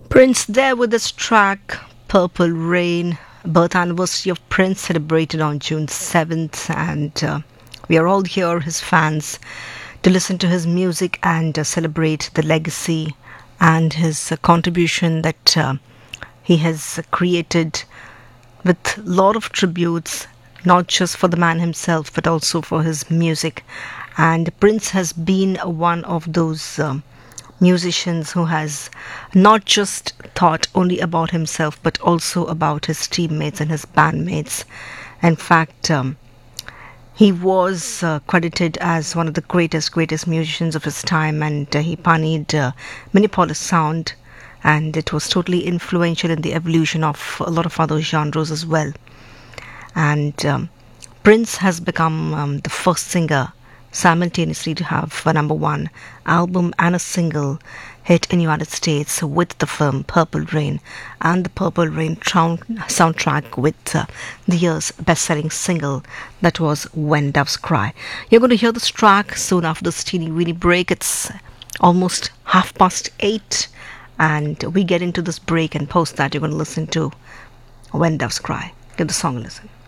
Prince there with this track, Purple Rain. Birth anniversary of Prince celebrated on June 7th, and we are all here, his fans, to listen to his music and celebrate the legacy and his contribution that he has created with a lot of tributes, not just for the man himself, but also for his music. And Prince has been one of those musicians who has not just thought only about himself but also about his teammates and his bandmates. In fact, he was credited as one of the greatest musicians of his time, and he pioneered Minneapolis sound, and it was totally influential in the evolution of a lot of other genres as well. And Prince has become the first singer simultaneously to have a number one album and a single hit in the United States with the film Purple Rain, and the Purple Rain soundtrack with the year's best-selling single, that was When Doves Cry. You're going to hear this track soon after this teeny-weeny break. It's almost 8:30, and we get into this break, and post that you're going to listen to When Doves Cry. Give the song a listen.